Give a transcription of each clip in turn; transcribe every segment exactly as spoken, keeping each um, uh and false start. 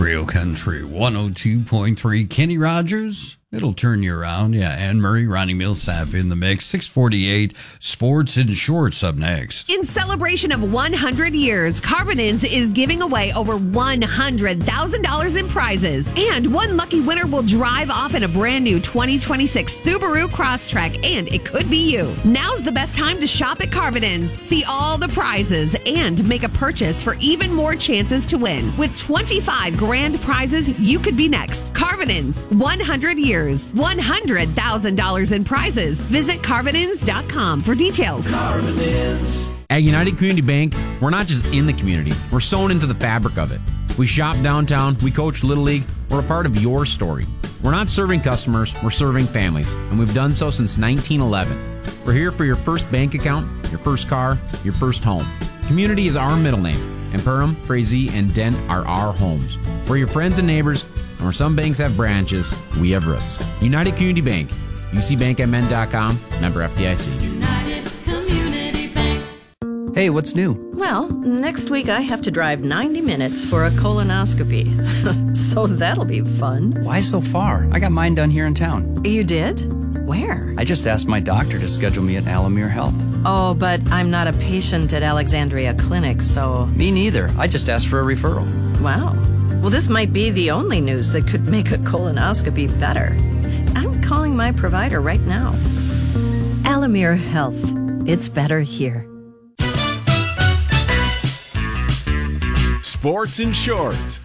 Real Country one oh two point three. Kenny Rogers, it'll turn you around. Yeah, Anne Murray, Ronnie Millsap in the mix. six forty-eight, Sports and Shorts up next. In celebration of one hundred years, Carvinins is giving away over one hundred thousand dollars in prizes. And one lucky winner will drive off in a brand new twenty twenty-six Subaru Crosstrek, and it could be you. Now's the best time to shop at Carvinins. See all the prizes and make a purchase for even more chances to win. With twenty-five grand prizes, you could be next. Carvinins, one hundred years, one hundred thousand dollars in prizes. Visit Carvinins dot com for details. Carvinins. At United Community Bank, we're not just in the community, we're sewn into the fabric of it. We shop downtown, we coach Little League, we're a part of your story. We're not serving customers, we're serving families, and we've done so since nineteen eleven. We're here for your first bank account, your first car, your first home. Community is our middle name, and Perham, Frazee, and Dent are our homes. We're your friends and neighbors, and where some banks have branches, we have roots. United Community Bank, U C bank m n dot com, member F D I C. United Community Bank. Hey, what's new? Well, next week I have to drive ninety minutes for a colonoscopy. So that'll be fun. Why so far? I got mine done here in town. You did? Where? I just asked my doctor to schedule me at Alamere Health. Oh, but I'm not a patient at Alexandria Clinic, so... Me neither. I just asked for a referral. Wow. Well, this might be the only news that could make a colonoscopy better. I'm calling my provider right now. Alamere Health. It's better here. Sports and Shorts.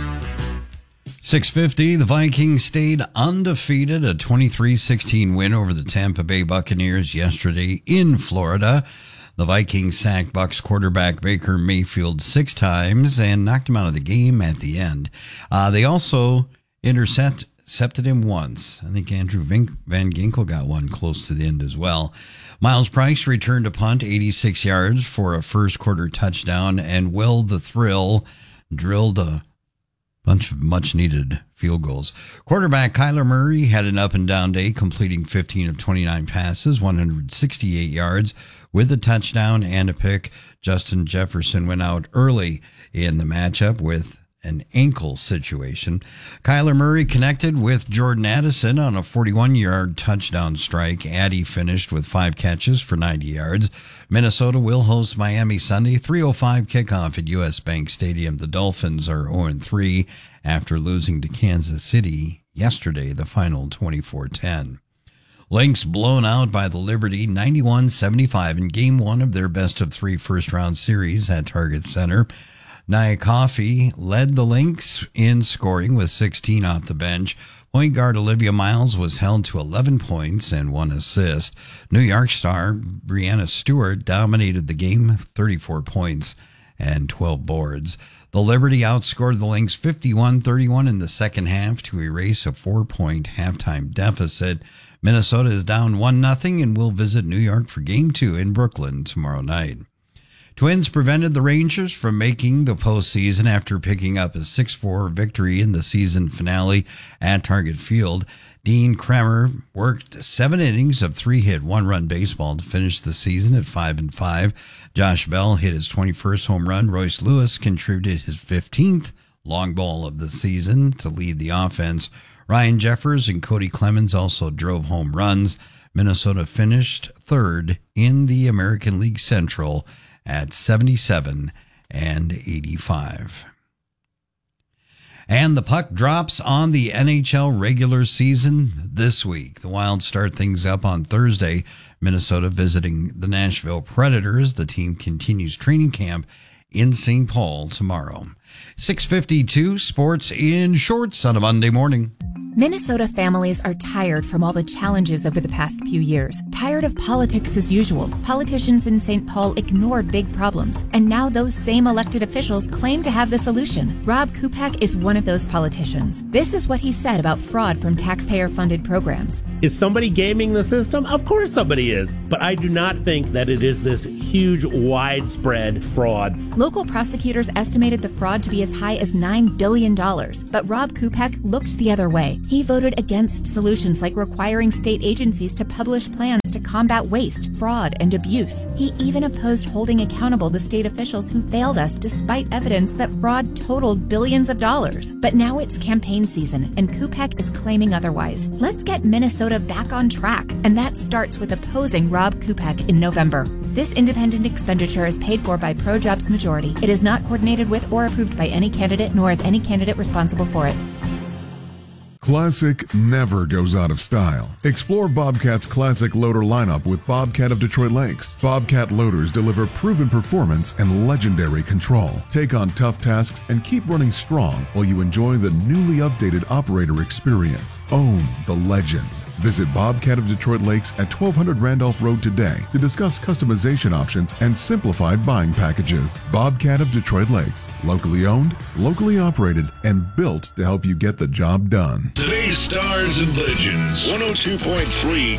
six fifty, the Vikings stayed undefeated, a twenty-three sixteen win over the Tampa Bay Buccaneers yesterday in Florida. The Vikings sacked Bucs quarterback Baker Mayfield six times and knocked him out of the game at the end. Uh, they also intercept, intercepted him once. I think Andrew Van Ginkel got one close to the end as well. Miles Price returned a punt, eighty-six yards for a first quarter touchdown, and Will the Thrill drilled a bunch of much-needed field goals. Quarterback Kyler Murray had an up-and-down day, completing fifteen of twenty-nine passes, one hundred sixty-eight yards, with a touchdown and a pick. Justin Jefferson went out early in the matchup with an ankle situation. Kyler Murray connected with Jordan Addison on a forty-one-yard touchdown strike. Addy finished with five catches for ninety yards. Minnesota will host Miami Sunday, three oh five kickoff at U S. Bank Stadium. The Dolphins are oh and three after losing to Kansas City yesterday, the final twenty-four ten. Lynx blown out by the Liberty ninety-one seventy-five in game one of their best-of-three first-round series at Target Center. Nia Coffey led the Lynx in scoring with sixteen off the bench. Point guard Olivia Miles was held to eleven points and one assist. New York star Brianna Stewart dominated the game, thirty-four points and twelve boards. The Liberty outscored the Lynx fifty-one thirty-one in the second half to erase a four-point halftime deficit. Minnesota is down one nothing and will visit New York for game two in Brooklyn tomorrow night. Twins prevented the Rangers from making the postseason after picking up a six four victory in the season finale at Target Field. Dean Kremer worked seven innings of three-hit, one-run baseball to finish the season at five and five. Josh Bell hit his twenty-first home run. Royce Lewis contributed his fifteenth long ball of the season to lead the offense. Ryan Jeffers and Cody Clemens also drove home runs. Minnesota finished third in the American League Central at seventy-seven and eighty-five. And the puck drops on the N H L regular season this week. The Wild start things up on Thursday. Minnesota visiting the Nashville Predators. The team continues training camp in Saint Paul tomorrow. six fifty-two, Sports in Shorts on a Monday morning. Minnesota families are tired from all the challenges over the past few years. Tired of politics as usual. Politicians in Saint Paul ignored big problems, and now those same elected officials claim to have the solution. Rob Kupak is one of those politicians. This is what he said about fraud from taxpayer-funded programs. Is somebody gaming the system? Of course somebody is. But I do not think that it is this huge, widespread fraud. Local prosecutors estimated the fraud to be as high as nine billion dollars, but Rob Kupek looked the other way. He voted against solutions like requiring state agencies to publish plans to combat waste, fraud, and abuse. He even opposed holding accountable the state officials who failed us despite evidence that fraud totaled billions of dollars. But now it's campaign season, and Kupek is claiming otherwise. Let's get Minnesota back on track, and that starts with opposing Rob Kupek in November. This independent expenditure is paid for by ProJobs Majority. It is not coordinated with or approved by any candidate, nor is any candidate responsible for it. Classic never goes out of style. Explore Bobcat's classic loader lineup with Bobcat of Detroit Lakes. Bobcat loaders deliver proven performance and legendary control. Take on tough tasks and keep running strong while you enjoy the newly updated operator experience. Own the legend. Visit Bobcat of Detroit Lakes at twelve hundred Randolph Road today to discuss customization options and simplified buying packages. Bobcat of Detroit Lakes. Locally owned, locally operated, and built to help you get the job done. Today's Stars and Legends, one oh two point three